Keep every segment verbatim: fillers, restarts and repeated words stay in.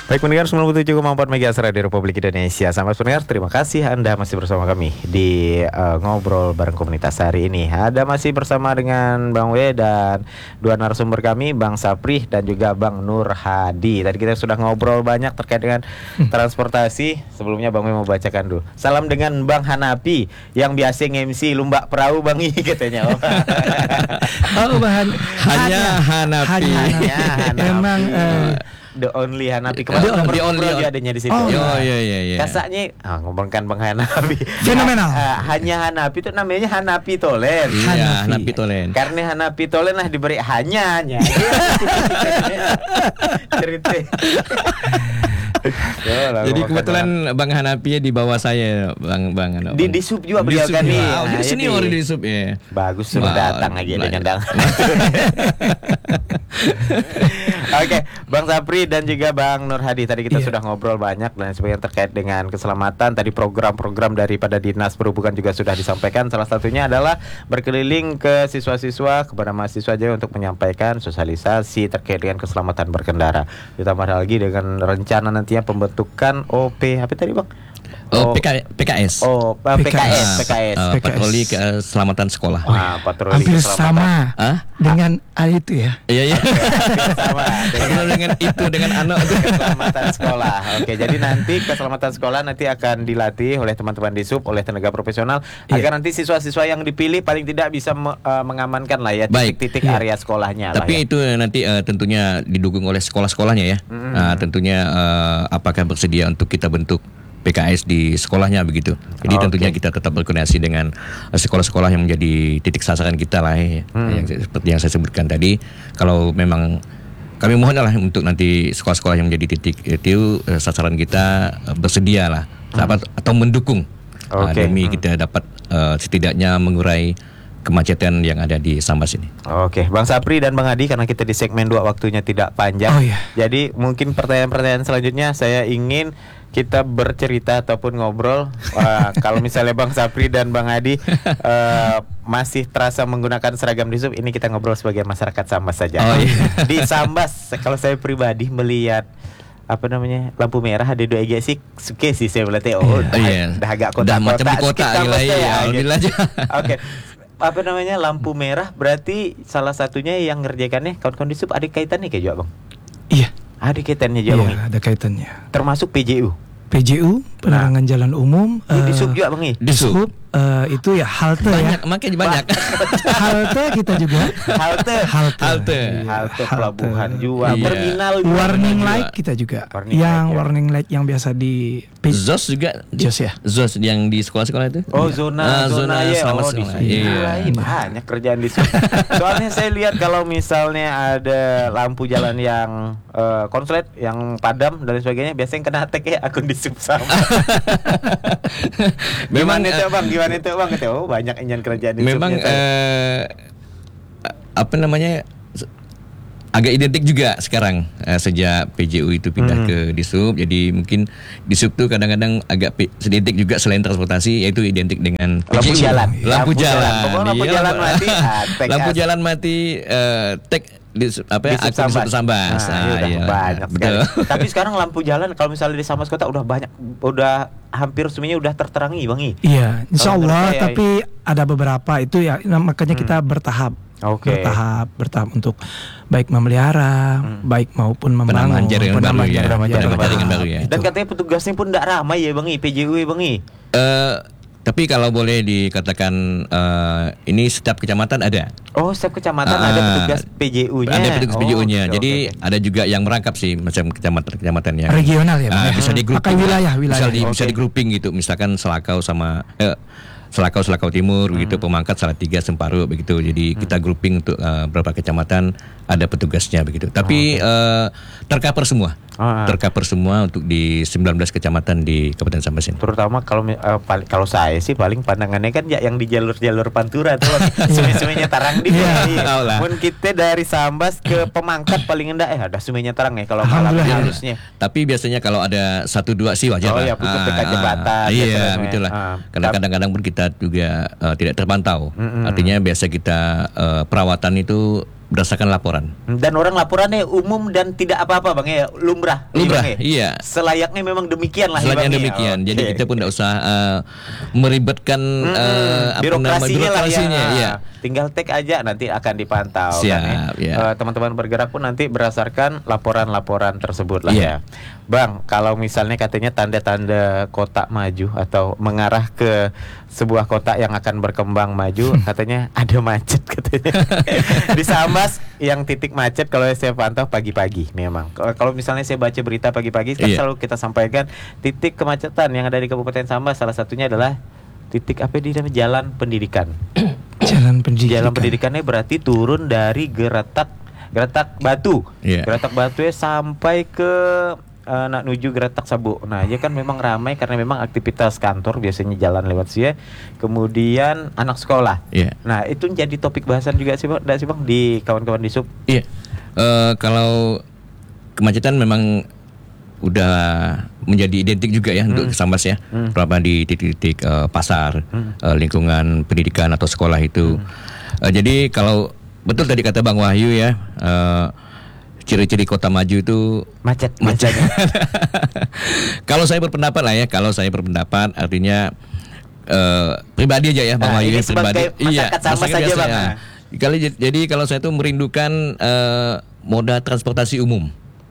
Baik pendengar sembilan puluh tujuh koma empat MHz Radio Republik Indonesia. Sampai pendengar, terima kasih Anda masih bersama kami di uh, Ngobrol Bareng Komunitas hari ini. Ada masih bersama dengan Bang W dan dua narasumber kami, Bang Sapri dan juga Bang Nur Hadi. Tadi kita sudah ngobrol banyak terkait dengan transportasi. Sebelumnya Bang W mau bacakan dulu. Salam dengan Bang Hanapi yang biasa nge-M C Lumba Perahu Bang I katanya. Oh, oh Bang hanya Hanapi. Hanya Hanapi. Emang uh, The only Hanapi. Kemarin the only juga adanya di situ. Oh, oh iya iya iya. Kasaknya ah, ngomongkan Bang Hanapi. Fenomenal. Uh, hanya Hanapi itu namanya Hanapi Tolen. Iya, Hanapi Tolen. Karena Hanapi Tolen lah diberi hanya hanya. Cerita. Jadi kebetulan Bang Hanapi di bawah saya, Bang Bang. Di di sub juga beliau kan nih. Oh, di sini orang di sub ya. Bagus sudah datang lagi dengan dang. Oke, Bang Sapri dan juga Bang Nur Hadi, tadi kita yeah. sudah ngobrol banyak dan sebagainya terkait dengan keselamatan. Tadi program-program daripada Dinas Perhubungan juga sudah disampaikan. Salah satunya adalah berkeliling ke siswa-siswa, kepada mahasiswa aja untuk menyampaikan sosialisasi terkait dengan keselamatan berkendara. Ditambah lagi dengan rencana nantinya pembentukan O P apa tadi Bang? Oh, P K, P K S. Oh, P K S, P K S. Uh, patroli keselamatan sekolah. Oh, ah, patroli hampir keselamatan. sama ah? dengan ah, itu ya. Iya iya. Sama dengan, dengan itu dengan anak keselamatan sekolah. Oke, jadi nanti keselamatan sekolah nanti akan dilatih oleh teman-teman di sub, oleh tenaga profesional yeah. agar nanti siswa-siswa yang dipilih paling tidak bisa me, uh, mengamankan lah ya titik-titik yeah. area sekolahnya. Tapi lah, ya. itu nanti uh, tentunya didukung oleh sekolah-sekolahnya ya. Mm-hmm. Uh, tentunya uh, apakah bersedia untuk kita bentuk P K S di sekolahnya begitu. Jadi oh, tentunya okay. kita tetap berkoordinasi dengan sekolah-sekolah yang menjadi titik sasaran kita lah ya. Hmm. Yang seperti yang saya sebutkan tadi. Kalau memang kami mohon lah untuk nanti sekolah-sekolah yang menjadi titik itu sasaran kita bersedia lah hmm. atau mendukung okay. uh, demi hmm. kita dapat uh, setidaknya mengurai kemacetan yang ada di Sambas ini. Oke, Bang Sapri dan Bang Hadi, karena kita di segmen dua waktunya tidak panjang. Oh, iya. Jadi mungkin pertanyaan-pertanyaan selanjutnya saya ingin kita bercerita ataupun ngobrol uh, kalau misalnya Bang Sapri dan Bang Hadi uh, masih terasa menggunakan seragam di sub, ini kita ngobrol sebagai masyarakat Sambas saja. Oh, iya. Di Sambas, kalau saya pribadi melihat apa namanya lampu merah ada dua E G sih suke sih saya melihat oh, oh iya. dah agak kota-kota macam di kota ya, ya. Gitu. Oke. Apa namanya lampu merah berarti salah satunya yang ngerjakannya kawan-kawan di sub ada kaitannya kayak juga Bang? Iya. Ada kaitannya juga Bang? Iya, ada kaitannya. Termasuk P J U. P J U, penerangan nah. jalan umum. Di, uh, di sub juga Bang I? Di sub uh, itu ya halte banyak, ya. Makanya banyak. Halte kita juga. Halte. Halte. Halte. Halte pelabuhan juga. Iya. Terminal juga. Warning light kita juga. Warning yang light, ya. warning light yang biasa di Z O S juga. Z O S ya. Z O S yang di sekolah-sekolah itu. Oh zona ah, zona, zona ya. Selamat Oh, sekolah. Iya. Banyak kerjaan di sub. Soalnya saya lihat kalau misalnya ada lampu jalan yang uh, konslet, yang padam dan sebagainya, biasanya kena tag ya akun di sub sama. Memang gimana itu Bang? Gimana itu Bang? Oh, banyak injan kerjaan di memang eh, apa namanya agak identik juga sekarang eh, sejak P J U itu pindah hmm. ke Disub. Jadi mungkin Disub tuh kadang-kadang agak p- sedikit juga selain transportasi yaitu identik dengan lampu jalan. Lampu, lampu jalan. jalan. Lampu iya, jalan mati. Ah, lampu jalan mati uh, tek di apa ya akun Sambas. Sambas. Nah, ah, iya, banyak sekali. Tapi sekarang lampu jalan kalau misalnya di Sambas Kota udah banyak, udah hampir semuanya udah terterangi Bang I. Iya, insya Allah. Tapi ada beberapa itu ya makanya hmm. kita bertahap. Okay. Bertahap, bertahap untuk baik memelihara, hmm. baik maupun membangun penambahan jaringan baru ya. Dan katanya petugasnya pun tidak ramai ya Bang I, P J U ya Bang I. Uh, tapi kalau boleh dikatakan uh, ini setiap kecamatan ada. Oh, setiap kecamatan uh, ada petugas P J U-nya. Ada petugas oh, P J U-nya. okay, Jadi okay. ada juga yang merangkap sih macam kecamatan-kecamatan yang regional ya. Uh, bisa di grouping. wilayah, wilayah. Bisa di, okay. bisa di grouping gitu. Misalkan Selakau sama eh, Selakau Selakau Timur hmm. begitu, Pemangkat Salatiga, Semparu begitu. Jadi hmm. kita grouping untuk uh, beberapa kecamatan ada petugasnya begitu. Tapi oh, okay. uh, tercover semua. Oh, tercover semua untuk di sembilan belas kecamatan di Kabupaten Sambas ini. Terutama kalau uh, pal- kalau saya sih paling pandangannya kan ya yang di jalur-jalur Pantura tuh sungai-sungainya tarang di yeah. Pun kita dari Sambas ke Pemangkat paling enggak eh ada sungainya tarang ya kalau malam halusnya. Tapi biasanya kalau ada satu dua sih wajar oh, lah. Oh ya putus dekat jembatan. Iya, begitulah. Ah, karena kadang-kadang pun kita juga uh, tidak terpantau. Mm-hmm. Artinya biasa kita uh, perawatan itu berdasarkan laporan. Dan orang laporannya umum dan tidak apa-apa bang ya, lumrah. Lumrah, Bang, ya? iya. Selayaknya memang demikian lah. Selayaknya ya, demikian. Bang, ya? Jadi Oke. kita pun tidak usah uh, meribetkan Hmm, uh, apa nama birokrasinya, birokrasinya. lah ya. Iya. Tinggal tag aja nanti akan dipantau. Siap, kan, ya. ya. Eh, teman-teman bergerak pun nanti berdasarkan laporan-laporan tersebut lah Iya. ya. Bang, kalau misalnya katanya tanda-tanda kota maju atau mengarah ke sebuah kota yang akan berkembang maju, katanya ada macet katanya. Di Sambas yang titik macet kalau saya pantau pagi-pagi memang. Kalau- Kalau misalnya saya baca berita pagi-pagi kan Iya. selalu kita sampaikan titik kemacetan yang ada di Kabupaten Sambas, salah satunya adalah titik apa di namanya jalan pendidikan. Jalan pendidikan. Jalan pendidikannya berarti turun dari Geretak Geretak Batu. Iya. Geretak Batu ya sampai ke eh, nak nuju Geretak Sabu. Nah, ya kan memang ramai karena memang aktivitas kantor biasanya jalan lewat sini. Kemudian anak sekolah. Iya. Nah, itu jadi topik bahasan juga sih, Bang, dah sih, Bang, di kawan-kawan di sub. Iya. Eh, kalau kemacetan memang udah menjadi identik juga ya untuk Sambas ya, Hmm. terutama di titik-titik eh, pasar, eh, lingkungan pendidikan atau sekolah itu. Eh, jadi kalau betul tadi kata Bang Wahyu ya, eh, ciri-ciri kota maju itu Macet, macet. biasanya. Kalau saya berpendapat lah ya, kalau saya berpendapat artinya eh, pribadi aja ya Bang Nah, Wahyu ini ya, pribadi. sebagai masyarakat Sambas masyarakat saja, biasa, Bang. ya. Kali jadi kalau saya tuh merindukan eh, moda transportasi umum.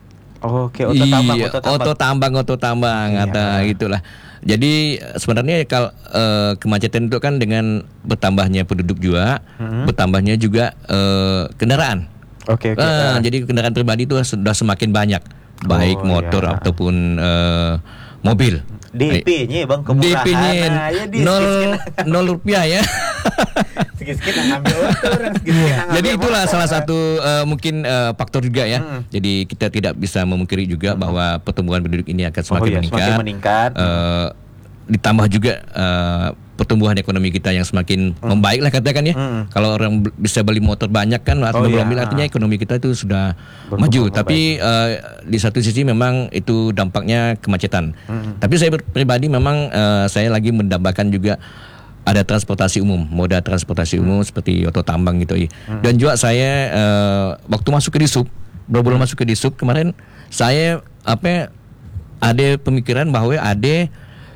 Oke, oto tambang, Iya, oto tambang. oto tambang, oto tambang, Iya. atau itulah. Jadi eh, sebenarnya kalau eh, kemacetan itu kan dengan bertambahnya penduduk juga, Mhm. bertambahnya juga eh, kendaraan. Oke, oke. Ah, Ah. jadi kendaraan pribadi itu sudah semakin banyak, baik Oh, motor iya. ataupun eh, mobil. D P-nya Bang kemurahan. D P-nya Nah, ya di nol sikit-sikit. nol rupiah ya. Sikit-sikit nak ngambil motor, sikit-sikit nak ngambil Jadi itulah motor. salah satu eh, mungkin eh, faktor juga ya. Hmm. Jadi kita tidak bisa memungkiri juga bahwa pertumbuhan penduduk ini akan semakin Oh iya, meningkat. semakin meningkat. Eh, ditambah juga eh, pertumbuhan ekonomi kita yang semakin membaik lah katakan ya. Hmm. Kalau orang b- bisa beli motor banyak kan atau Oh iya, mobil artinya ah. ekonomi kita itu sudah Berkembang maju. membaik. Tapi eh, di satu sisi memang itu dampaknya kemacetan. Hmm. Tapi saya ber- pribadi memang eh, saya lagi mendambakan juga ada transportasi umum, moda transportasi umum seperti oto tambang gitu ya. Dan juga saya eh, waktu masuk ke Disub, baru masuk ke Disub kemarin saya apa ada pemikiran bahwa ada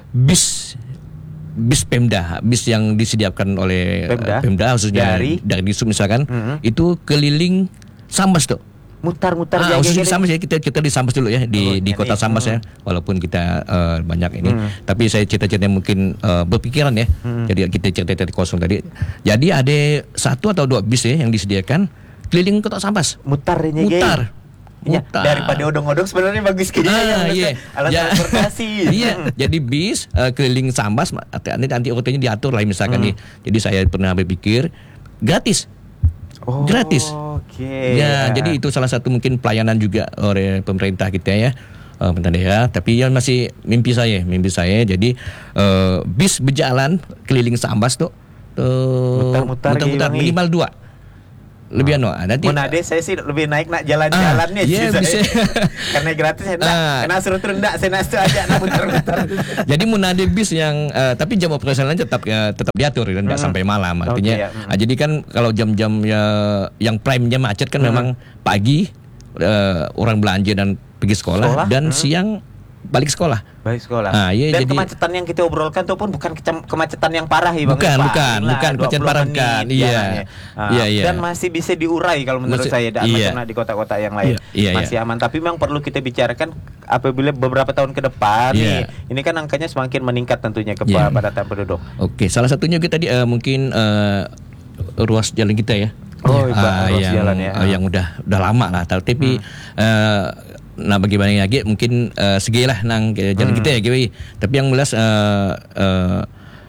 bis bis Pemda, bis yang disediakan oleh Pemda? eh, Pemda khususnya Dari? dari Disub misalkan, Mhm. itu keliling Sambas tuh. Mutar-mutar Ah, jaga khususnya di gini. Sambas ya, kita kita di Sambas dulu ya, di Oh, di kota jadi, Sambas hmm. ya, walaupun kita eh, banyak ini, Hmm. tapi saya cita-cita mungkin eh, berpikiran ya. Hmm. Jadi kita cerita-cerita kosong tadi. Jadi ada satu atau dua bis ya yang disediakan keliling kota Sambas. Mutar ini Mutar. Ya, Mutar. daripada odong-odong sebenarnya bagus gini Ah, iya. alat Ya. transportasi. Iya, jadi bis eh, keliling Sambas ma- nanti nanti rutenya diatur lah misalkan Hmm. nih. Jadi saya pernah berpikir gratis. Oh, Gratis. Oke. Ya, jadi itu salah satu mungkin pelayanan juga oleh pemerintah kita ya, eh, pemerintah daerah. Tapi ya masih mimpi saya, mimpi saya. Jadi eh, bis berjalan keliling Sambas tuh, tuh Mutar-mutar mutar-mutar gini, Bang. minimal dua, lebih anu. Ah, nanti Munade saya sih lebih naik nak jalan-jalannya Ah, iya, sih saya. bisa. Karena gratis saya nak, Ah. kena suruh turun enggak, saya nastu aja nak muter-muter. Jadi munade bis yang eh, tapi jam operasionalnya tetap ya, tetap diatur kan nggak Hmm. sampai malam Oke, artinya. ya. Hmm. ah, jadi kan kalau jam-jam ya, yang prime-nya macet kan memang pagi eh, orang belanja dan pergi sekolah, Sekolah, dan hmm. siang balik sekolah. Baik sekolah. Ah, iya, Dan jadi- kemacetan yang kita obrolkan itu pun bukan kecam- kemacetan yang parah ya Bang. Bukan, Ya, bukan, paling lah bukan dua kemacetan puluh parah, menit bukan. Iya. jalannya. Ah, Iya, iya. Dan masih bisa diurai kalau menurut Masih- saya dan iya. macam di kota-kota yang lain. Iya, iya, masih aman, tapi memang perlu kita bicarakan apabila beberapa tahun ke depan Iya. nih. Ini kan angkanya semakin meningkat tentunya Iya. kepadatan penduduk. Oke, salah satunya juga tadi eh, mungkin eh, ruas jalan kita ya. Oh, iya, Ah, ruas yang, jalan ya. eh, yang udah udah lama lah. Tapi eh, nah bagaimana lagi mungkin eh, segi lah nang ke jalan Hmm. kita ya, Kiwi. Tapi yang jelas eh, eh,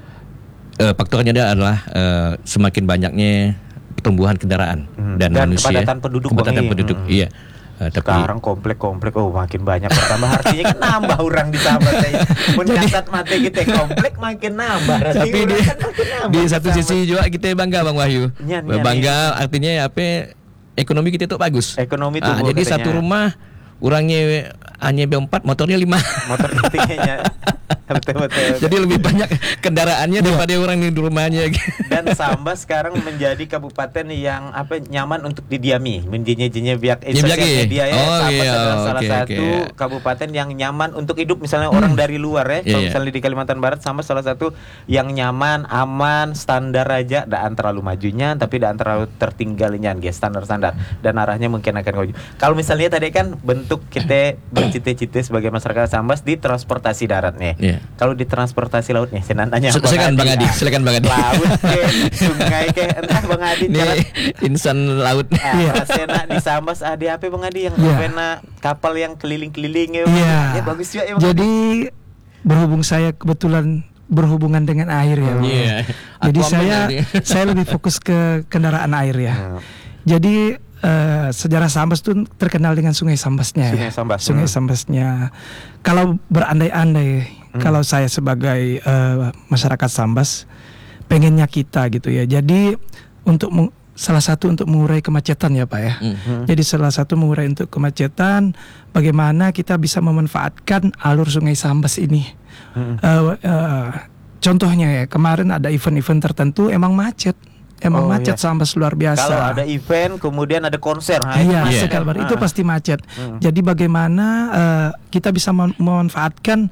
eh, faktornya ada adalah eh, semakin banyaknya pertumbuhan kendaraan Hmm. dan, Dan manusia. kepadatan penduduk, Kepadatan Bang, iya. penduduk, Hmm. iya. Eh, tapi Sekarang komplek-komplek oh makin banyak bertambah, artinya kan nambah orang di Sambas saya. Mun kasat mata kita komplek makin nambah. Berarti tapi di, orang kan makin nambah di di satu Sambas. sisi juga kita bangga Bang Wahyu. Nyan, nyan, Bangga artinya apa? Ekonomi kita itu bagus. Ekonomi Ah, tumbuh jadi katanya. satu rumah orangnya hanya B empat, motornya lima. Motor ketiganya betul, betul, betul. Jadi lebih banyak kendaraannya daripada orang di rumahnya. Dan Sambas sekarang menjadi kabupaten yang apa nyaman untuk didiami, menjinya-jinya biak eh, sosial Nyebiaki. media ya. Oh, Sambas iya, adalah salah oke, satu oke. kabupaten yang nyaman untuk hidup. Misalnya orang dari luar ya, Iya, kalau iya. misalnya di Kalimantan Barat, Sambas salah satu yang nyaman, aman, standar aja, tidak terlalu majunya, tapi tidak terlalu tertinggalinya, guys, standar-standar. Dan arahnya mungkin akan maju. Kalau misalnya tadi kan bentuk kita bercita-cita sebagai masyarakat Sambas di transportasi darat nih. Iya. Kalau di transportasi laut nih, saya nanya Sil- silakan Bang Adi, ah. silakan Bang Adi. Laut ke, sungai ke, entah Bang Adi Ini cara insan laut. Ah, sena di Sambas ada apa Bang Adi yang Iya. pena kapal yang keliling-keliling ya, Bang? Iya. Ya bagus juga ya Bang. Jadi berhubung saya kebetulan berhubungan dengan air ya. Bang. Iya. Jadi Aquaman saya tadi. saya lebih fokus ke kendaraan air ya. Hmm. Jadi eh, sejarah Sambas tuh terkenal dengan Sungai Sambasnya. Sungai ya. Sambas. Sungai Hmm. Sambasnya. Kalau berandai-andai, Hmm. kalau saya sebagai eh, masyarakat Sambas, pengennya kita gitu ya. Jadi untuk meng- salah satu untuk mengurai kemacetan ya Pak ya. Hmm. Jadi salah satu mengurai untuk kemacetan, bagaimana kita bisa memanfaatkan alur Sungai Sambas ini. Hmm. Eh, eh, contohnya ya, kemarin ada event-event tertentu emang macet. Emang Oh, macet iya. Sambas luar biasa. Kalau ada event kemudian ada konser, nah, Iya, macet. sekali baru. itu Ah. pasti macet. Hmm. Jadi bagaimana eh, kita bisa mem- memanfaatkan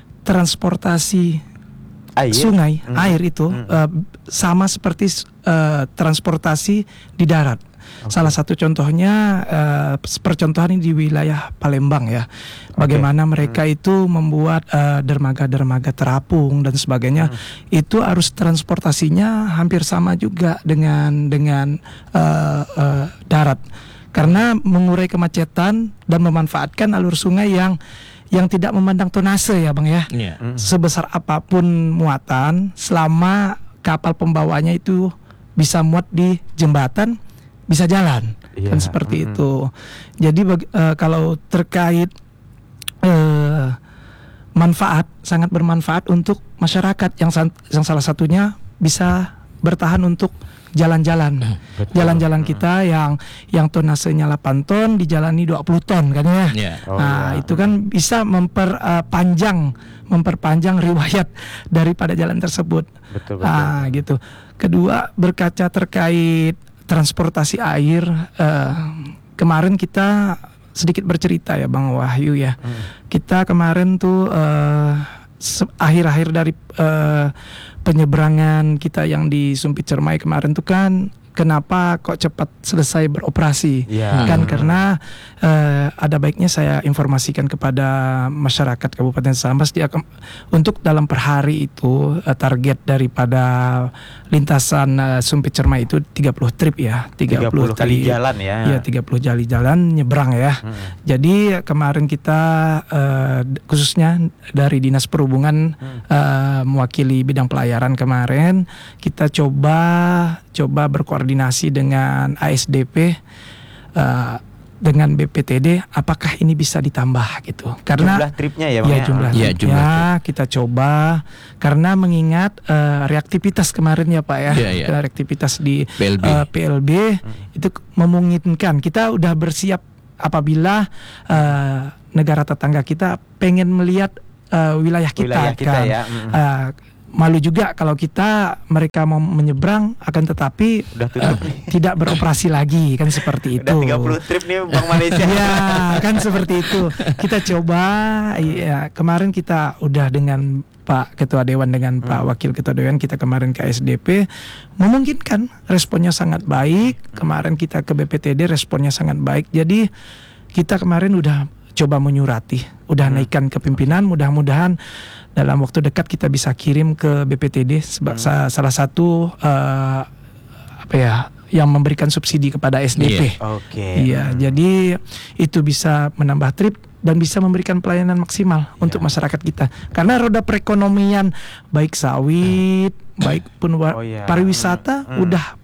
transportasi Air. sungai, Hmm. air itu Hmm. eh, sama seperti eh, transportasi di darat. Oke. Salah satu contohnya eh, percontohan ini di wilayah Palembang ya. Bagaimana mereka itu membuat eh, dermaga-dermaga terapung dan sebagainya. Itu arus transportasinya hampir sama juga dengan dengan eh, eh, darat. Karena mengurai kemacetan dan memanfaatkan alur sungai yang yang tidak memandang tonase ya Bang ya. Iya. Hmm. Sebesar apapun muatan, selama kapal pembawanya itu bisa muat di jembatan, bisa jalan. Iya, Kan seperti mm-mm. itu. Jadi bag- eh, kalau terkait eh, manfaat, sangat bermanfaat untuk masyarakat yang san- yang salah satunya bisa bertahan untuk jalan-jalan. Betul. Jalan-jalan kita yang yang tonasenya delapan ton dijalani dua puluh ton kan ya. Iya. Oh, Nah, iya. itu kan bisa memperpanjang memperpanjang riwayat daripada jalan tersebut. Betul, betul. Ah, gitu. Kedua, berkaca terkait transportasi air, eh, kemarin kita sedikit bercerita ya Bang Wahyu ya. Hmm. Kita kemarin tuh eh, se- akhir-akhir dari eh, penyeberangan kita yang di Sumpit Cermai kemarin tuh kan kenapa kok cepat selesai beroperasi? Iya. Kan karena eh, ada baiknya saya informasikan kepada masyarakat Kabupaten Sambas dia akan- untuk dalam per hari itu eh, target daripada lintasan eh, Sumpit Cermai itu tiga puluh trip ya, tiga puluh kali trip. jalan ya. Iya, tiga puluh kali jalan nyebrang ya. Hmm. Jadi kemarin kita eh, d- khususnya dari Dinas Perhubungan eh, mewakili bidang pelayaran kemarin kita coba coba berkoordinasi dengan A S D P eh, dengan B P T D apakah ini bisa ditambah gitu. Karena Jumlah tripnya ya Bang. ya ya? jumlah Iya, tripnya jumlah kita coba karena mengingat eh, reaktivitas kemarin ya Pak ya. Iya, iya. Reaktivitas di P L B. eh, P L B itu memungkinkan kita udah bersiap apabila eh, negara tetangga kita pengen melihat eh, wilayah kita Wilayah kita kan. ya. Mm. Eh, malu juga kalau kita mereka mau menyeberang akan tetapi Udah tutup eh, nih. tidak beroperasi lagi kan seperti itu. Udah tiga puluh trip nih Bang Malaysia. Ya kan seperti itu. Kita coba ya kemarin kita udah dengan Pak Ketua Dewan dengan Pak Wakil Ketua Dewan kita kemarin ke S D P memungkinkan responnya sangat baik. Kemarin kita ke B P T D responnya sangat baik. Jadi kita kemarin udah coba menyurati, udah Hmm. naikkan ke pimpinan. Mudah-mudahan dalam waktu dekat kita bisa kirim ke B P T D seba- sa- salah satu eh, apa ya yang memberikan subsidi kepada S D P. Iya. Oke. Iya, jadi itu bisa menambah trip dan bisa memberikan pelayanan maksimal untuk masyarakat kita. Karena roda perekonomian baik sawit, baik pun wa- Oh, iya. pariwisata Hmm. udah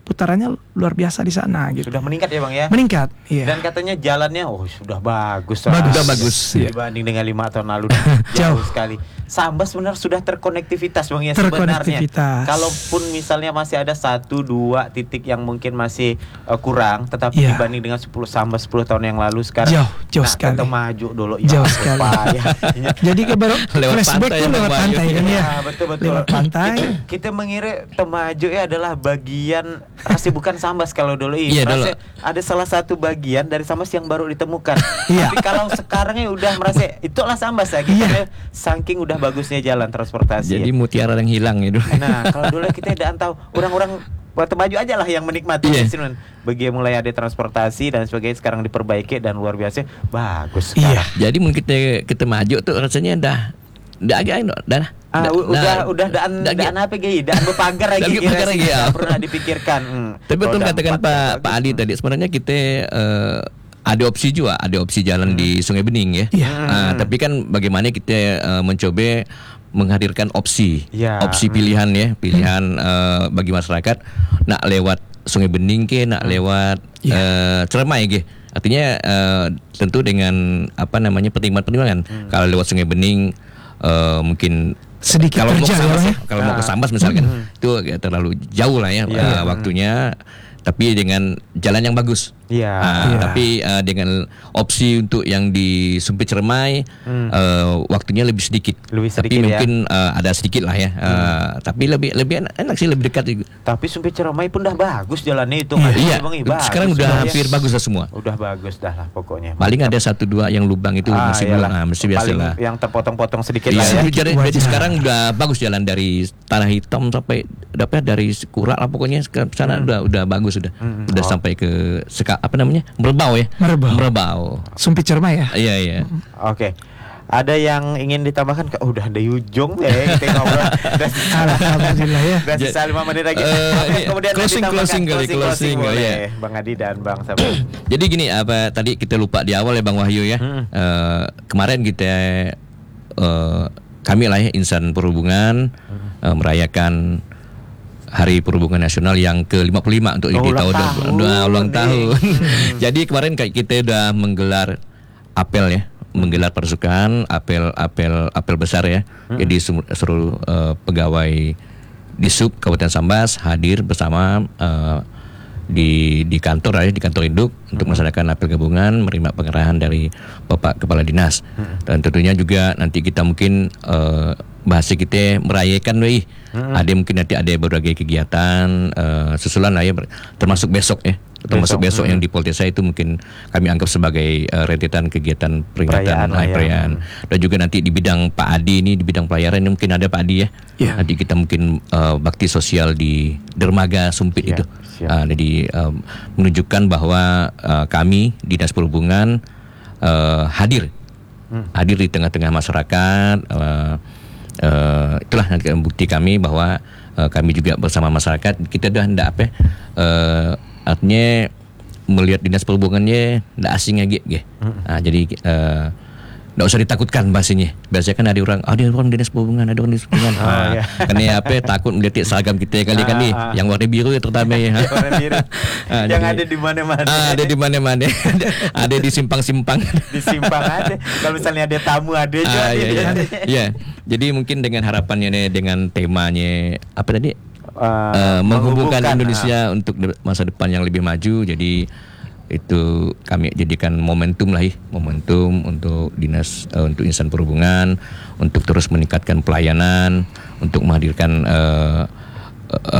putarannya luar biasa di sana gitu. Sudah meningkat ya Bang ya? Meningkat, iya. Dan katanya jalannya oh sudah bagus. Bagus. Sudah bagus. Iya. Dibanding dengan lima tahun lalu Jauh. jauh sekali. Sambas benar sudah terkonektivitas Bang ya sebenarnya. Terkonektivitas. Kalaupun misalnya masih ada satu dua titik yang mungkin masih uh, kurang, tetapi Iya. dibanding dengan sepuluh Sambas sepuluh tahun yang lalu sekarang Jauh, jauh nah, sekali. kita maju dulu Jauh ya, sekali. Pak, ya. Jadi baru Lewat flashback pantai tuh ya, lewat Bang pantai Wahyu. kan ya. Ya, betul betul. Lewat pantai. Kita, kita mengira Temajo ya adalah bagian rasi bukan Sambas kalau dulu. Iya, dulu. Merasa ada salah satu bagian dari Sambas yang baru ditemukan. Iya. Tapi kalau sekarang ya udah merasa itulah Sambas ya. Gitu. Iya. Saking udah bagusnya jalan transportasi. Jadi ya. mutiara yang hilang itu. Nah, kalau dulu kita tidak tahu orang-orang Temajo aja lah yang menikmati Iya. di sini. Bagi mulai ada transportasi dan sebagainya sekarang diperbaiki dan luar biasa bagus Iya. sekarang. Jadi mungkin kita kita maju tuh rasanya dah dah agak dah. dah Ah, dah- u- udah dah- udah daan dah- daan apa gini? Daan berpagar lagi Daan kira berpagar lagi, sih, ya. nggak pernah dipikirkan. Hmm. Tapi betul Roda katakan empat Pak bagus. Pak Adi tadi sebenarnya kita eh, ada opsi juga, ada opsi jalan di Sungai Bening ya. Iya. Ah, tapi kan bagaimana kita eh, mencoba menghadirkan opsi, Ya. opsi pilihan ya, pilihan eh, bagi masyarakat nak lewat Sungai Bening ke, nak lewat Ya. eh, Ciremai ke. Artinya eh, tentu dengan apa namanya pertimbangan-pertimbangan. Kalau lewat Sungai Bening eh, mungkin Sedikit kalau mau ke terjal Sambas ya. ya, kalau mau ke Ah. Sambas misalkan itu agak terlalu jauh lah ya, Iya. eh, waktunya. Tapi dengan jalan yang bagus. Iya. Ah, Iya. Tapi uh, dengan opsi untuk yang di Sumpit Ciremai Hmm. uh, waktunya lebih sedikit. Lebih Tapi sedikit ya. mungkin uh, ada sedikit lah ya. Uh, Tapi lebih lebih enak, enak sih, lebih dekat juga. Tapi Sumpit Ciremai pun dah bagus jalannya itu. Iya. Nggak Iya. sih, Bang? Ih, bagus Sekarang udah sudah ya. hampir bagus lah semua. Udah bagus dah lah pokoknya. Paling ada satu dua yang lubang itu Ah, masih belum, iyalah. ah, masih biasa Paling lah. yang terpotong-potong sedikit Iya, lah ya. jadi, Sedikit jadi wajah. sekarang udah bagus jalan dari Tanah Hitam sampai dapat dari Kurak lah pokoknya ke sana udah udah bagus sudah. Hmm. Udah Oh. sampai ke seka, apa namanya? Merebau ya. Merebau. Merebau. Sumpit Ciremai ya. Iya iya. Oke. Ada yang ingin ditambahkan? Oh, udah ada ujung ya kita ngobrol. Udah sisa- Alhamdulillah ya. Udah sisa lima menit lagi. Eh, Apa yang ini kemudian closing, ditambahkan? closing kali, closing, oh, boleh. iya. Bang Adi dan Bang Sabar. Jadi gini, apa tadi kita lupa di awal ya Bang Wahyu ya. Mm-mm. Eh, kemarin kita eh, kami lah ya insan perhubungan eh, merayakan Hari Perhubungan Nasional yang ke lima puluh lima untuk Oh, di ulang tahun tahun udah ulang nih. tahun. Jadi kemarin kayak kita udah menggelar apel ya, menggelar pasukan, apel apel apel besar ya. Jadi semu- seluruh eh, pegawai di Sub Kabupaten Sambas hadir bersama eh, di di kantor ya, di kantor induk untuk melaksanakan apel gabungan, menerima pengarahan dari Bapak Kepala Dinas. Dan tentunya juga nanti kita mungkin eh, bahasa kita merayakan weh. Ada mungkin nanti ada berbagai kegiatan eh, susulan lah ya, ber- termasuk besok ya. Termasuk Besok, besok, yang di Poltesa itu mungkin kami anggap sebagai eh, rentetan kegiatan peringatan Perayaan lah hari ya. perayaan. Dan juga nanti di bidang Pak Adi ini, di bidang pelayaran ini mungkin ada Pak Adi ya. Iya. Nanti kita mungkin eh, bakti sosial di dermaga Sumpit Iya, itu. siap. Ah, jadi eh, menunjukkan bahwa eh, kami Dinas Perhubungan eh, hadir, Hmm. hadir di tengah-tengah masyarakat. eh, eh, itulah nanti bukti kami bahwa eh, kami juga bersama masyarakat. Kita dah hendak apa? ya, eh, artinya melihat Dinas Perhubungannya tidak asing lagi, gitu. Nah, jadi eh, nggak usah ditakutkan bahasanya. Biasanya kan ada orang, ada orang Dinas Perhubungan, ada orang Dinas Perhubungan. Oh, Ah, iya. Karena apa? Takut melihat seragam kita kali kan nih, Ah, ah. yang warna biru ya terutama ya. Yang warna biru. Ah, Yang jadi- ada di mana-mana. Ah, ada di mana-mana. Ada di simpang-simpang. Di simpang ada. Kalau misalnya ada tamu ada juga. Ah, iya, di- iya. Iya. Jadi mungkin dengan harapannya nih, dengan temanya apa tadi? Eh, Eh, menghubungkan menghubungkan, Indonesia untuk de- masa depan yang lebih maju. Jadi itu kami jadikan momentum lah ya, momentum untuk dinas eh, untuk insan perhubungan untuk terus meningkatkan pelayanan, untuk menghadirkan eh, eh,